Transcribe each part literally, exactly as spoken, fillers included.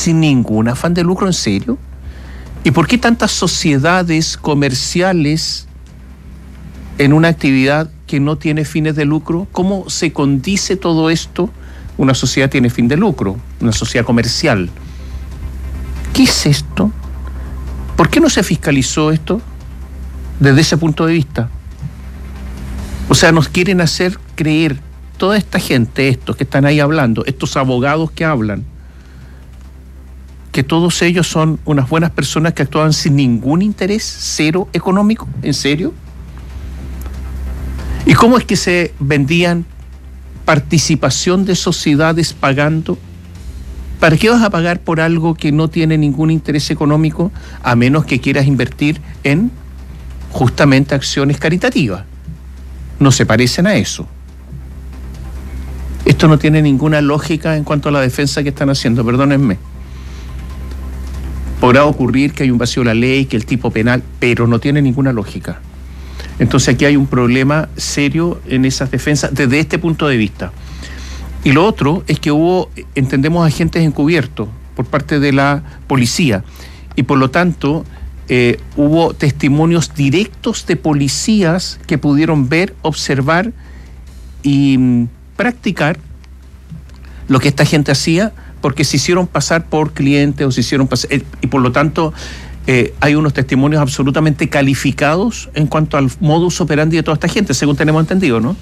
sin ningún afán de lucro, ¿en serio? ¿Y por qué tantas sociedades comerciales en una actividad que no tiene fines de lucro? ¿Cómo se condice todo esto? Una sociedad tiene fin de lucro, una sociedad comercial. ¿Qué es esto? ¿Por qué no se fiscalizó esto desde ese punto de vista? O sea, nos quieren hacer creer toda esta gente, estos que están ahí hablando, estos abogados que hablan, que todos ellos son unas buenas personas que actuaban sin ningún interés, cero económico, ¿en serio? ¿Y cómo es que se vendían participación de sociedades pagando? ¿Para qué vas a pagar por algo que no tiene ningún interés económico, a menos que quieras invertir en justamente acciones caritativas? No se parecen a eso. Esto no tiene ninguna lógica en cuanto a la defensa que están haciendo, perdónenme. Podrá ocurrir que hay un vacío de la ley, que el tipo penal, pero no tiene ninguna lógica. Entonces aquí hay un problema serio en esas defensas desde este punto de vista. Y lo otro es que hubo, entendemos, agentes encubiertos por parte de la policía y por lo tanto eh, hubo testimonios directos de policías que pudieron ver, observar y mm, practicar lo que esta gente hacía, porque se hicieron pasar por clientes o se hicieron pasar, eh, y por lo tanto eh, hay unos testimonios absolutamente calificados en cuanto al modus operandi de toda esta gente, según tenemos entendido, ¿no?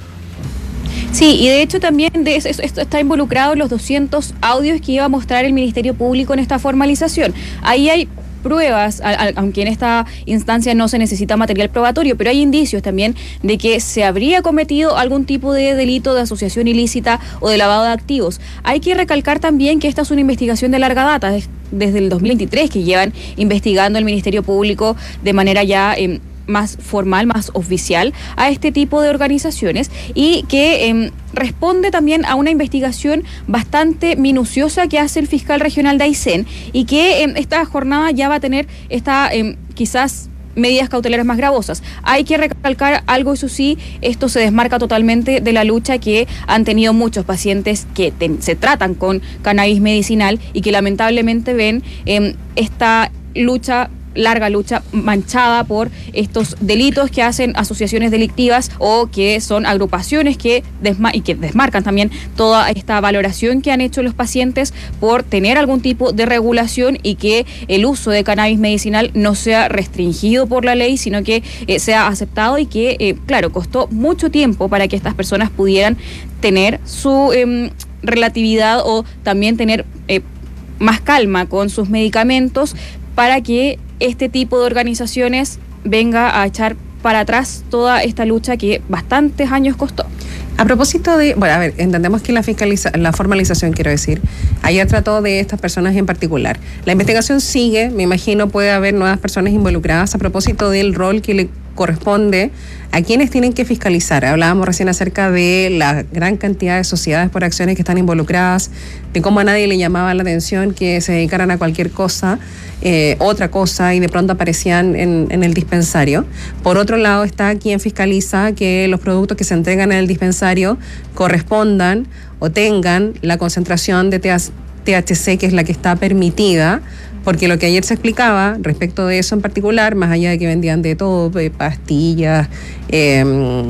Sí, y de hecho también de eso, esto está involucrado en los doscientos audios que iba a mostrar el Ministerio Público en esta formalización. Ahí hay pruebas, a, a, aunque en esta instancia no se necesita material probatorio, pero hay indicios también de que se habría cometido algún tipo de delito de asociación ilícita o de lavado de activos. Hay que recalcar también que esta es una investigación de larga data, desde el dos mil veintitrés que llevan investigando el Ministerio Público de manera ya Eh, más formal, más oficial a este tipo de organizaciones y que eh, responde también a una investigación bastante minuciosa que hace el fiscal regional de Aysén y que eh, esta jornada ya va a tener esta eh, quizás medidas cautelares más gravosas. Hay que recalcar algo, eso sí, esto se desmarca totalmente de la lucha que han tenido muchos pacientes que te, se tratan con cannabis medicinal y que lamentablemente ven eh, esta lucha larga lucha manchada por estos delitos que hacen asociaciones delictivas o que son agrupaciones que desma- y que desmarcan también toda esta valoración que han hecho los pacientes por tener algún tipo de regulación y que el uso de cannabis medicinal no sea restringido por la ley, sino que eh, sea aceptado y que, eh, claro, costó mucho tiempo para que estas personas pudieran tener su eh, relatividad o también tener eh, más calma con sus medicamentos para que este tipo de organizaciones venga a echar para atrás toda esta lucha que bastantes años costó. A propósito de, bueno, a ver, entendemos que la fiscaliza, la formalización, quiero decir, ayer trató de estas personas en particular. La investigación sigue, me imagino puede haber nuevas personas involucradas a propósito del rol que le corresponde a quienes tienen que fiscalizar. Hablábamos recién acerca de la gran cantidad de sociedades por acciones que están involucradas, de cómo a nadie le llamaba la atención que se dedicaran a cualquier cosa, eh, otra cosa, y de pronto aparecían en, en el dispensario. Por otro lado está quien fiscaliza que los productos que se entregan en el dispensario correspondan o tengan la concentración de T H C, que es la que está permitida, porque lo que ayer se explicaba respecto de eso en particular, más allá de que vendían de todo, eh, pastillas, eh,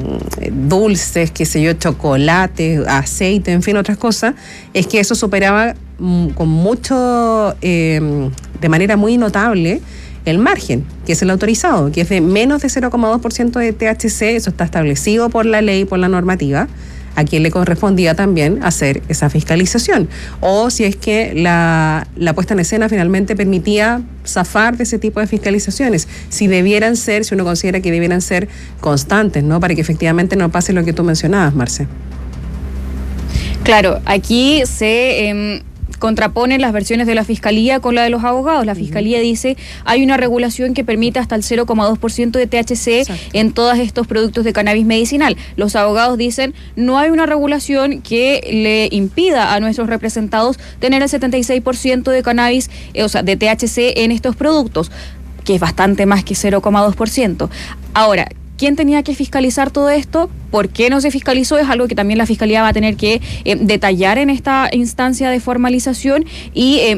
dulces, qué sé yo, chocolate, aceite, en fin, otras cosas, es que eso superaba mm, con mucho, eh, de manera muy notable, el margen, que es el autorizado, que es de menos de cero coma dos por ciento de T H C, eso está establecido por la ley, por la normativa, a quien le correspondía también hacer esa fiscalización. O si es que la, la puesta en escena finalmente permitía zafar de ese tipo de fiscalizaciones, si debieran ser, si uno considera que debieran ser constantes, ¿no? Para que efectivamente no pase lo que tú mencionabas, Marce. Claro, aquí se eh, contraponen las versiones de la Fiscalía con la de los abogados. La Fiscalía uh-huh. dice hay una regulación que permite hasta el cero coma dos por ciento de T H C Exacto. en todos estos productos de cannabis medicinal. Los abogados dicen no hay una regulación que le impida a nuestros representados tener el setenta y seis por ciento de cannabis, eh, o sea, de T H C en estos productos, que es bastante más que cero coma dos por ciento. Ahora, ¿quién tenía que fiscalizar todo esto? ¿Por qué no se fiscalizó? Es algo que también la Fiscalía va a tener que eh, detallar en esta instancia de formalización y eh,